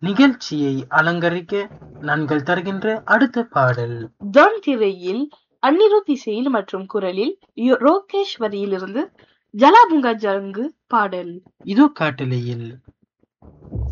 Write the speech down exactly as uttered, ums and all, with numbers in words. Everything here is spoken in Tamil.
நிகழ்ச்சியை அலங்கரிக்க நாங்கள் தருகின்ற அடுத்த பாடல் ஜான் திரையில் அன்னிருத் இசையில் மற்றும் குரலில் யு- ரோகேஷ் வரியிலிருந்து ஜலாபுங்கா ஜங்கு பாடல். இது காட்டலையில்